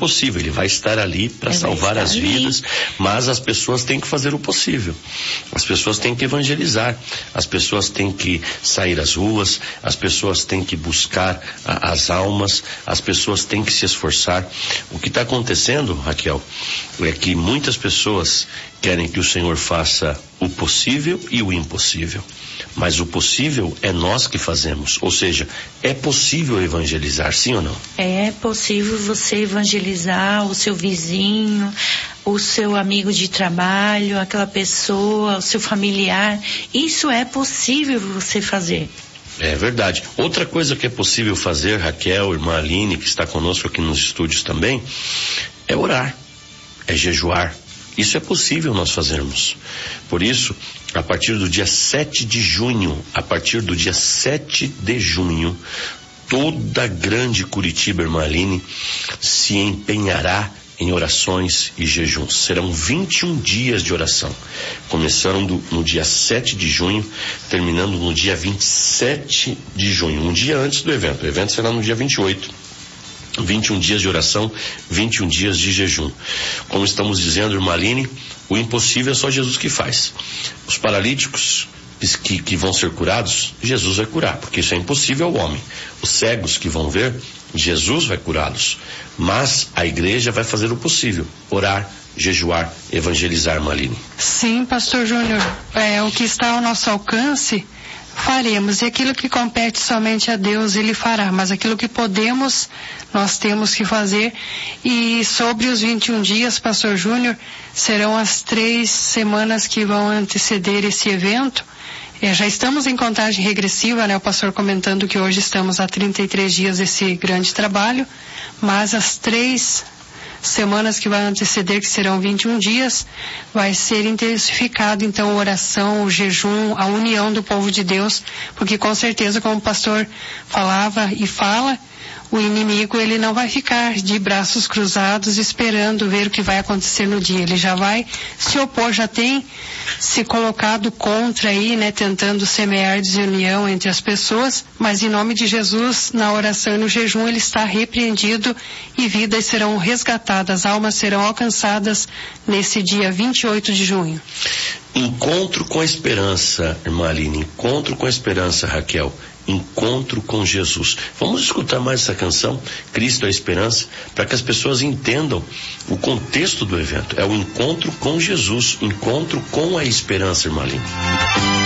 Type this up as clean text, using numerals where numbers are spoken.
impossível, ele vai estar ali para salvar as vidas, mas as pessoas têm que fazer o possível. As pessoas têm que evangelizar, as pessoas têm que sair às ruas, as pessoas têm que buscar as almas, as pessoas têm que se esforçar. O que está acontecendo, Raquel, é que muitas pessoas querem que o Senhor faça o possível e o impossível. Mas o possível é nós que fazemos. Ou seja, é possível evangelizar, sim ou não? É possível você evangelizar o seu vizinho, o seu amigo de trabalho, aquela pessoa, o seu familiar. Isso é possível você fazer. É verdade. Outra coisa que é possível fazer, Raquel, irmã Aline, que está conosco aqui nos estúdios também, é orar, é jejuar. Isso é possível nós fazermos. Por isso, a partir do dia 7 de junho, toda a grande Curitiba, irmã Aline, se empenhará em orações e jejuns. Serão 21 dias de oração, começando no dia 7 de junho, terminando no dia 27 de junho, um dia antes do evento. O evento será no dia 28. 21 dias de oração, 21 dias de jejum. Como estamos dizendo, irmã Aline, o impossível é só Jesus que faz. Os paralíticos que vão ser curados, Jesus vai curar, porque isso é impossível ao homem. Os cegos que vão ver, Jesus vai curá-los. Mas a igreja vai fazer o possível, orar, jejuar, evangelizar, irmã Aline. Sim, pastor Júnior, o que está ao nosso alcance, faremos, e aquilo que compete somente a Deus, Ele fará, mas aquilo que podemos, nós temos que fazer. E sobre os 21 dias, pastor Júnior, serão as 3 semanas que vão anteceder esse evento. Já estamos em contagem regressiva, né? O pastor comentando que hoje estamos a 33 dias desse grande trabalho, mas as 3 semanas que vai anteceder, que serão 21 dias, vai ser intensificado então a oração, o jejum, a união do povo de Deus, porque com certeza, como o pastor falava e fala, o inimigo ele não vai ficar de braços cruzados esperando ver o que vai acontecer no dia. Ele já vai se opor, já tem se colocado contra aí, né, tentando semear desunião entre as pessoas, mas em nome de Jesus, na oração e no jejum, ele está repreendido e vidas serão resgatadas, almas serão alcançadas nesse dia 28 de junho. Encontro com a esperança, irmã Aline, encontro com a esperança, Raquel. Encontro com Jesus. Vamos escutar mais essa canção, Cristo é a Esperança, para que as pessoas entendam o contexto do evento. É o encontro com Jesus, encontro com a esperança, irmã Aline.